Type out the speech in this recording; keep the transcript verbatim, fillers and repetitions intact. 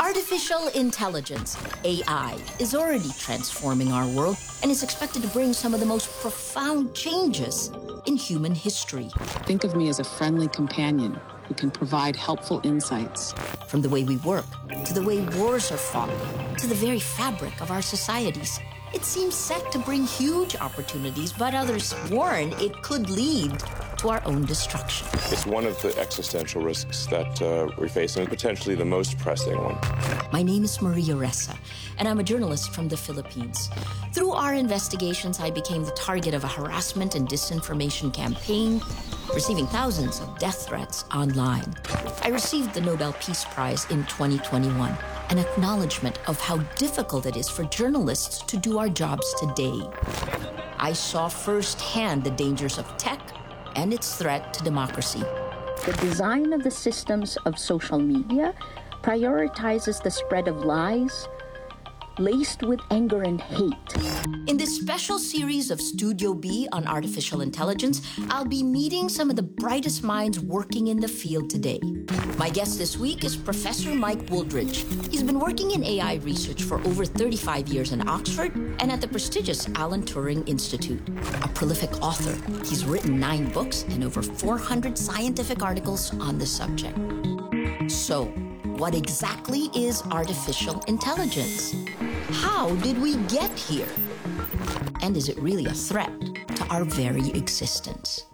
Artificial intelligence, A I, is already transforming our world and is expected to bring some of the most profound changes in human history. Think of me as a friendly companion who can provide helpful insights. From the way we work, to the way wars are fought, to the very fabric of our societies. It seems set to bring huge opportunities, but others warn it could lead to our own destruction. It's one of the existential risks that uh, we're facing, potentially the most pressing one. My name is Maria Ressa, and I'm a journalist from the Philippines. Through our investigations, I became the target of a harassment and disinformation campaign, receiving thousands of death threats online. I received the Nobel Peace Prize in twenty twenty-one, an acknowledgement of how difficult it is for journalists to do our jobs today. I saw firsthand the dangers of tech and its threat to democracy. The design of the systems of social media prioritizes the spread of lies laced with anger and hate. In this special series of Studio B on artificial intelligence, I'll be meeting some of the brightest minds working in the field today. My guest this week is Professor Mike Wooldridge. He's been working in A I research for over thirty-five years in Oxford and at the prestigious Alan Turing Institute. A prolific author, he's written nine books and over four hundred scientific articles on the subject. So, what exactly is artificial intelligence? How did we get here? And is it really a threat to our very existence?